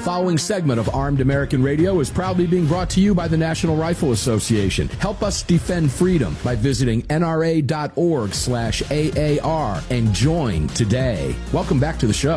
following segment of Armed American Radio is proudly being brought to you by the National Rifle Association. Help us defend freedom by visiting nra.org/AAR and join today. Welcome back to the show.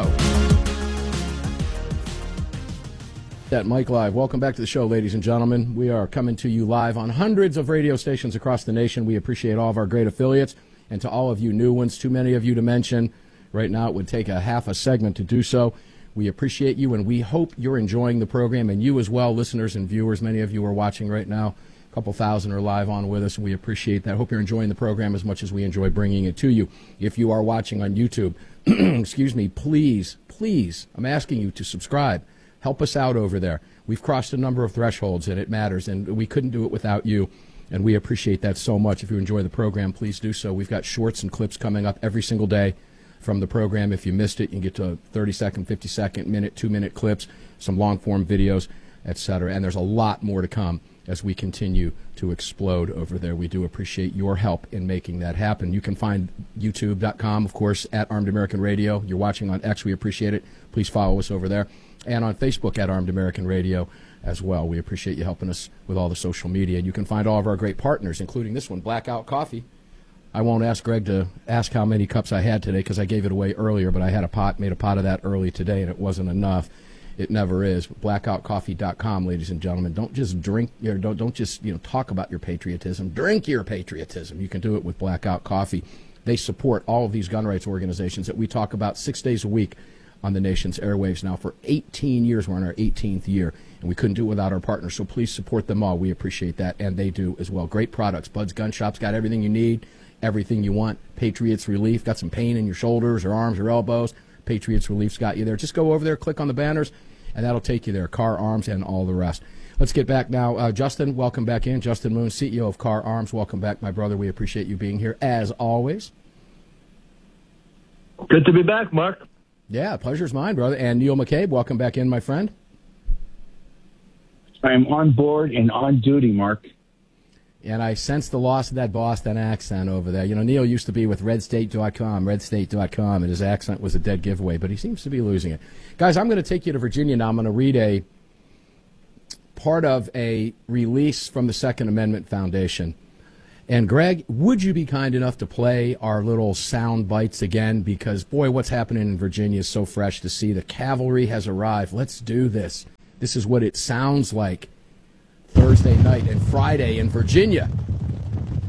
That Mike Live. Welcome back to the show, ladies and gentlemen. We are coming to you live on hundreds of radio stations across the nation. We appreciate all of our great affiliates, and to all of you new ones, too many of you to mention. Right now, it would take a half a segment to do so. We appreciate you, and we hope you're enjoying the program, and you as well, listeners and viewers. Many of you are watching right now. A couple thousand are live on with us, and we appreciate that. Hope you're enjoying the program as much as we enjoy bringing it to you. If you are watching on YouTube, excuse me, please, I'm asking you to subscribe. Help us out over there. We've crossed a number of thresholds, and it matters, and we couldn't do it without you, and we appreciate that so much. If you enjoy the program, please do so. We've got shorts and clips coming up every single day from the program. If you missed it, you can get to 30-second, 50-second, minute, 2-minute clips, some long-form videos, etc. And there's a lot more to come as we continue to explode over there. We do appreciate your help in making that happen. You can find youtube.com, of course, at Armed American Radio. You're watching on X. We appreciate it. Please follow us over there. And on Facebook at Armed American Radio as well. We appreciate you helping us with all the social media. You can find all of our great partners, including this one, Blackout Coffee. I won't ask Greg to ask how many cups I had today because I gave it away earlier, but I had made a pot of that early today, and it wasn't enough. It never is. Blackoutcoffee.com, ladies and gentlemen. Don't just drink, don't just talk about your patriotism. Drink your patriotism. You can do it with Blackout Coffee. They support all of these gun rights organizations that we talk about 6 days a week on the nation's airwaves now for 18 years. We're in our 18th year, and we couldn't do it without our partners, so please support them all. We appreciate that, and they do as well. Great products. Bud's Gun Shop's got everything you need. Everything you want. Patriots Relief, got some pain in your shoulders or arms or elbows. Patriots Relief's got you there. Just go over there, click on the banners, and that'll take you there. Car Arms and all the rest. Let's get back now. Justin, welcome back in. Justin Moon, CEO of Car Arms. Welcome back, my brother. We appreciate you being here, as always. Good to be back, Mark. Yeah, pleasure's mine, brother. And Neil McCabe, welcome back in, my friend. I'm on board and on duty, Mark. And I sense the loss of that Boston accent over there. Neil used to be with redstate.com, and his accent was a dead giveaway, but he seems to be losing it. Guys, I'm going to take you to Virginia now. I'm going to read a part of a release from the Second Amendment Foundation. And, Greg, would you be kind enough to play our little sound bites again? Because, boy, what's happening in Virginia is so fresh to see. The cavalry has arrived. Let's do this. This is what it sounds like Thursday night and Friday in Virginia.